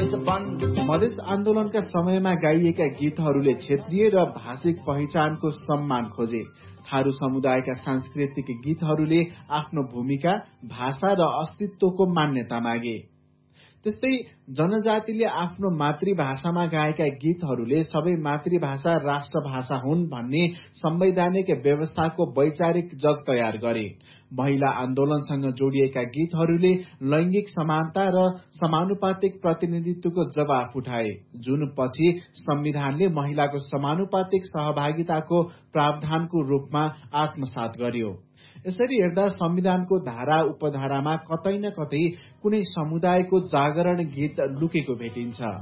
मधेस आन्दोलनका समयमा गाइएका गीतहरूले क्षेत्रीय र भाषिक पहिचानको सम्मान खोजे। थारू समुदायका सांस्कृतिक गीतहरूले आफ्नो भूमिका, भाषा र अस्तित्वको मान्यता मागे। त्यस्तै जनजातिले आफ्नो मातृभाषामा गाएका गीतहरूले सबै मातृभाषा राष्ट्रभाषा हुन् भन्ने संवैधानिक व्यवस्थाको वैचारिक जग तयार गरे। महिला आन्दोलनसँग जोडिएका गीतहरूले लैंगिक समानता र समानुपातिक प्रतिनिधित्वको जवाफ उठाए, जुन पछि संविधानले महिलाको समानुपातिक सहभागिताको प्रावधानको रूपमा आत्मसात गर्यो। यसरी हेर्दा संविधानको धारा उपधारामा कतै न कतै कुनै समुदायको जागरण गीत लुकेको भेटिन्छ।